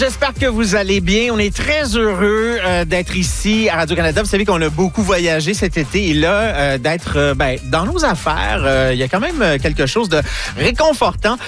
J'espère que vous allez bien. On est très heureux d'être ici à Radio-Canada. Vous savez qu'on a beaucoup voyagé cet été et là, d'être dans nos affaires, il y a quand même quelque chose de réconfortant.